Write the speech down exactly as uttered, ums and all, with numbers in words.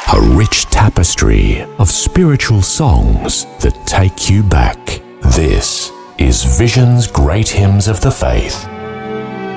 a rich tapestry of spiritual songs that take you back. This is Vision's Great Hymns of the Faith.